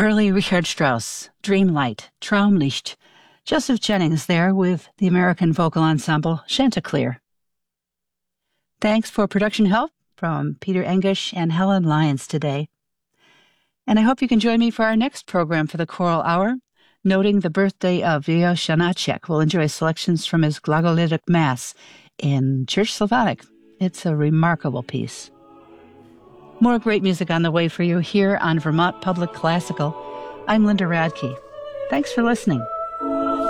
Early Richard Strauss, Dreamlight, Traumlicht. Joseph Jennings there with the American vocal ensemble Chanticleer. Thanks for production help from Peter Engish and Helen Lyons today. And I hope you can join me for our next program for the Choral Hour, noting the birthday of Miloš Janáček. We'll enjoy selections from his Glagolitic Mass in Church Slavonic. It's a remarkable piece. More great music on the way for you here on Vermont Public Classical. I'm Linda Radke. Thanks for listening.